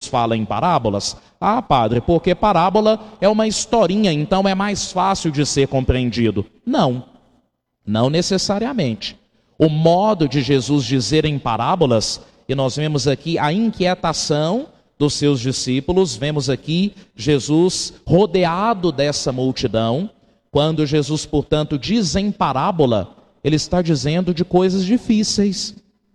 fala em parábolas? Ah, padre, porque parábola é uma historinha, então é mais fácil de ser compreendido. Não, não necessariamente. O modo de Jesus dizer em parábolas, e nós vemos aqui a inquietação dos seus discípulos, vemos aqui Jesus rodeado dessa multidão. Quando Jesus, portanto, diz em parábola, ele está dizendo de coisas difíceis.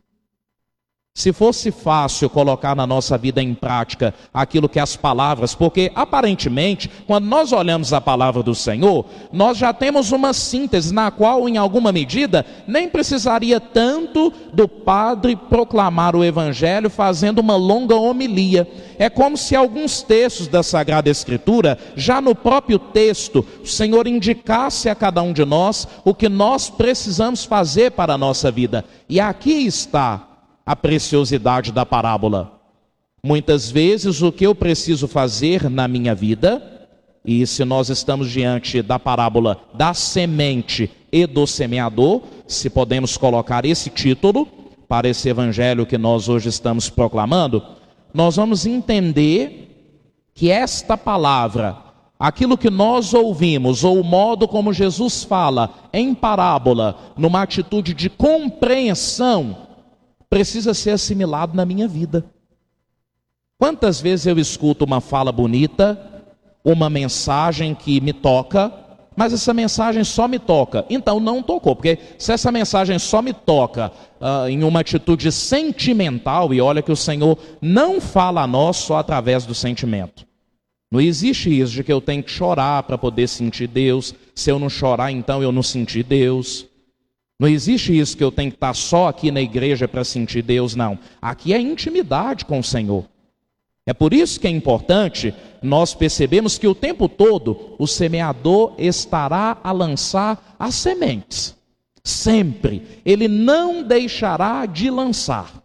Se fosse fácil colocar na nossa vida em prática aquilo que as palavras, porque aparentemente, quando nós olhamos a palavra do Senhor, nós já temos uma síntese na qual, em alguma medida, nem precisaria tanto do padre proclamar o Evangelho fazendo uma longa homilia. É como se alguns textos da Sagrada Escritura, já no próprio texto, o Senhor indicasse a cada um de nós o que nós precisamos fazer para a nossa vida. E aqui está a preciosidade da parábola. Muitas vezes o que eu preciso fazer na minha vida, e se nós estamos diante da parábola da semente e do semeador, se podemos colocar esse título para esse evangelho que nós hoje estamos proclamando, nós vamos entender que esta palavra, aquilo que nós ouvimos, ou o modo como Jesus fala em parábola, numa atitude de compreensão, precisa ser assimilado na minha vida. Quantas vezes eu escuto uma fala bonita, uma mensagem que me toca, mas essa mensagem só me toca. Então não tocou, porque se essa mensagem só me toca em uma atitude sentimental, e olha que o Senhor não fala a nós só através do sentimento. Não existe isso de que eu tenho que chorar para poder sentir Deus. Se eu não chorar, então eu não senti Deus. Não existe isso que eu tenho que estar só aqui na igreja para sentir Deus, não. Aqui é intimidade com o Senhor. É por isso que é importante nós percebemos que o tempo todo o semeador estará a lançar as sementes. Sempre. Ele não deixará de lançar.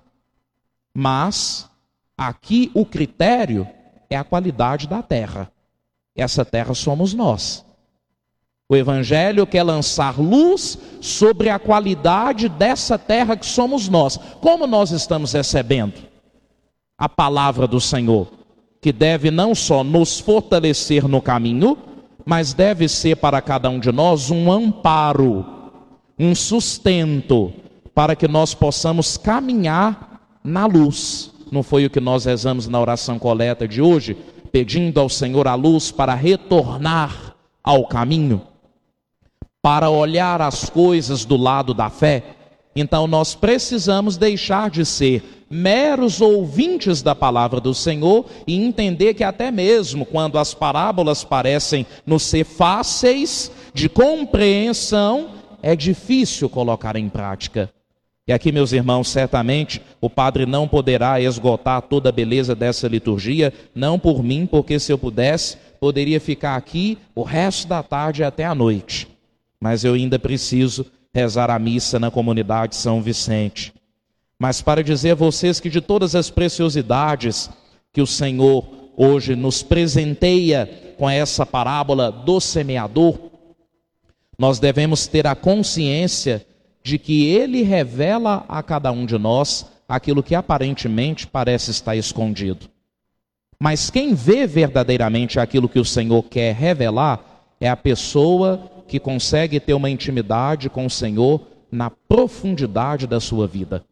Mas aqui o critério é a qualidade da terra. Essa terra somos nós. O Evangelho quer lançar luz sobre a qualidade dessa terra que somos nós. Como nós estamos recebendo a palavra do Senhor, que deve não só nos fortalecer no caminho, mas deve ser para cada um de nós um amparo, um sustento, para que nós possamos caminhar na luz. Não foi o que nós rezamos na oração coleta de hoje, pedindo ao Senhor a luz para retornar ao caminho? Para olhar as coisas do lado da fé? Então nós precisamos deixar de ser meros ouvintes da palavra do Senhor e entender que até mesmo quando as parábolas parecem nos ser fáceis de compreensão, é difícil colocar em prática. E aqui, meus irmãos, certamente o padre não poderá esgotar toda a beleza dessa liturgia, não por mim, porque se eu pudesse, poderia ficar aqui o resto da tarde até a noite. Mas eu ainda preciso rezar a missa na comunidade São Vicente. Mas para dizer a vocês que de todas as preciosidades que o Senhor hoje nos presenteia com essa parábola do semeador, nós devemos ter a consciência de que Ele revela a cada um de nós aquilo que aparentemente parece estar escondido. Mas quem vê verdadeiramente aquilo que o Senhor quer revelar é a pessoa que consegue ter uma intimidade com o Senhor na profundidade da sua vida.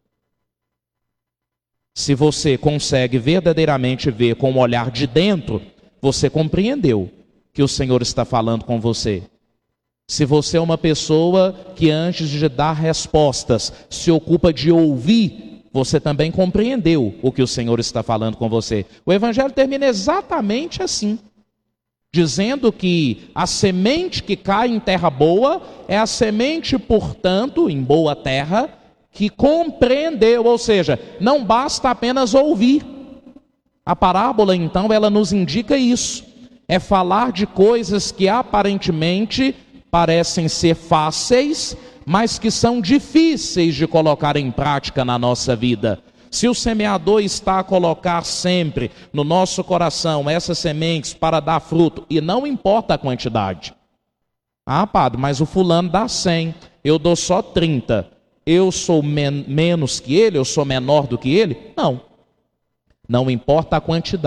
Se você consegue verdadeiramente ver com o olhar de dentro, você compreendeu que o Senhor está falando com você. Se você é uma pessoa que antes de dar respostas se ocupa de ouvir, você também compreendeu o que o Senhor está falando com você. O Evangelho termina exatamente assim, dizendo que a semente que cai em terra boa é a semente, portanto, em boa terra, que compreendeu, ou seja, não basta apenas ouvir. A parábola, então, ela nos indica isso. É falar de coisas que aparentemente parecem ser fáceis, mas que são difíceis de colocar em prática na nossa vida. Se o semeador está a colocar sempre no nosso coração essas sementes para dar fruto, e não importa a quantidade. Ah, padre, mas o fulano dá 100, eu dou só 30. Eu sou menos que ele, eu sou menor do que ele? Não. Não importa a quantidade.